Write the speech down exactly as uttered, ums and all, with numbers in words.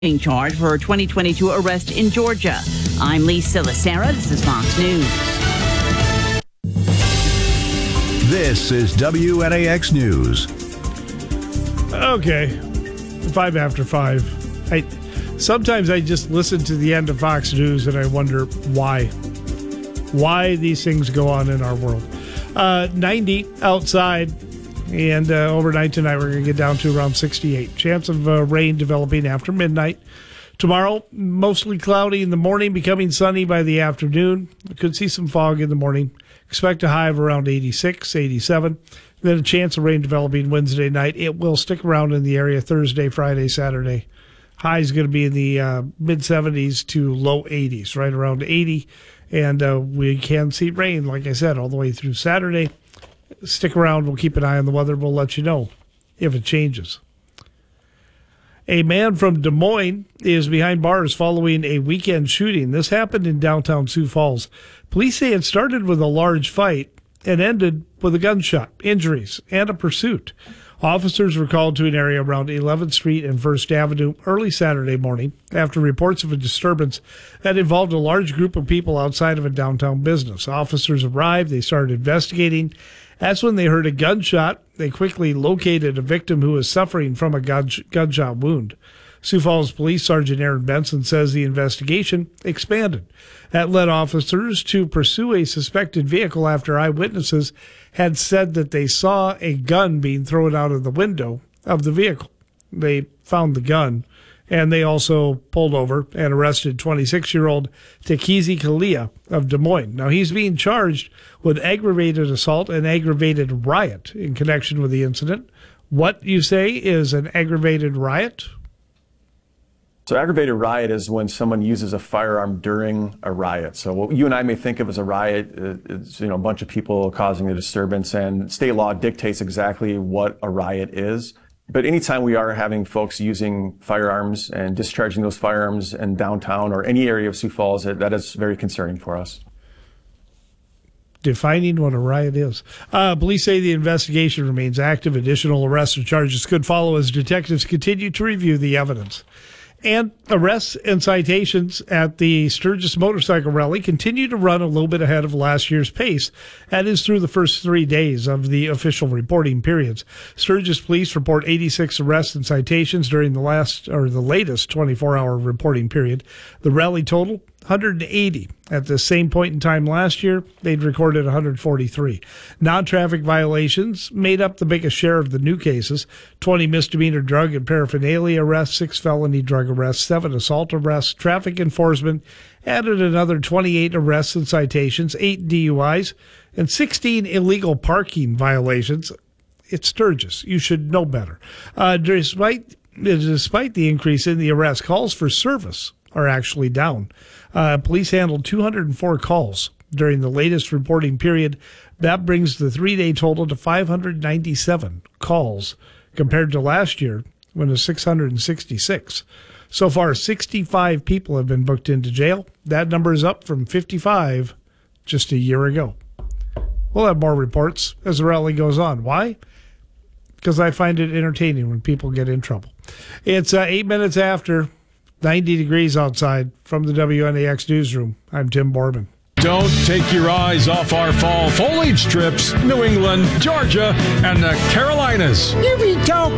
being charged for a twenty twenty-two arrest in Georgia. I'm Lisa Lacera. This is Fox News. This is W N A X News. Okay, five after five. I sometimes I just listen to the end of Fox News and I wonder why, why these things go on in our world. Uh, ninety outside, and uh, overnight tonight we're going to get down to around sixty-eight. Chance of uh, rain developing after midnight. Tomorrow, mostly cloudy in the morning, becoming sunny by the afternoon. We could see some fog in the morning. Expect a high of around eighty-six, eighty-seven. Then a chance of rain developing Wednesday night. It will stick around in the area Thursday, Friday, Saturday. High is going to be in the uh, mid-seventies to low eighties, right around eighty. And uh, we can see rain, like I said, all the way through Saturday. Stick around. We'll keep an eye on the weather. We'll let you know if it changes. A man from Des Moines is behind bars following a weekend shooting. This happened in downtown Sioux Falls. Police say it started with a large fight and ended with a gunshot, injuries, and a pursuit. Officers were called to an area around eleventh Street and First Avenue early Saturday morning after reports of a disturbance that involved a large group of people outside of a downtown business. Officers arrived. They started investigating. That's when they heard a gunshot. They quickly located a victim who was suffering from a gun- gunshot wound. Sioux Falls Police Sergeant Aaron Benson says the investigation expanded. That led officers to pursue a suspected vehicle after eyewitnesses had said that they saw a gun being thrown out of the window of the vehicle. They found the gun, and they also pulled over and arrested twenty-six-year-old Takizi Kalia of Des Moines. Now, he's being charged with aggravated assault and aggravated riot in connection with the incident. What you say is an aggravated riot? So aggravated riot is when someone uses a firearm during a riot. So what you and I may think of as a riot is, you know, a bunch of people causing a disturbance, and state law dictates exactly what a riot is. But anytime we are having folks using firearms and discharging those firearms in downtown or any area of Sioux Falls, that is very concerning for us. Defining what a riot is. Uh, police say the investigation remains active. Additional arrests and charges could follow as detectives continue to review the evidence. And arrests and citations at the Sturgis Motorcycle Rally continue to run a little bit ahead of last year's pace. That is through the first three days of the official reporting periods. Sturgis police report eighty-six arrests and citations during the last or the latest twenty-four hour reporting period. The rally total, one hundred eighty. At the same point in time last year, they'd recorded one hundred forty-three. Non-traffic violations made up the biggest share of the new cases. twenty misdemeanor drug and paraphernalia arrests, six felony drug arrests, seven assault arrests. Traffic enforcement added another twenty-eight arrests and citations, eight D U Is, and sixteen illegal parking violations. It's Sturgis. You should know better. Uh, despite, despite the increase in the arrest, calls for service are actually down. Uh, police handled two hundred four calls during the latest reporting period. That brings the three-day total to five hundred ninety-seven calls compared to last year when it was six hundred sixty-six. So far, sixty-five people have been booked into jail. That number is up from fifty-five just a year ago. We'll have more reports as the rally goes on. Why? Because I find it entertaining when people get in trouble. It's uh, eight minutes after ninety degrees outside. From the W N A X newsroom, I'm Tim Borman. Don't take your eyes off our fall foliage trips. New England, Georgia, and the Carolinas. You be talking.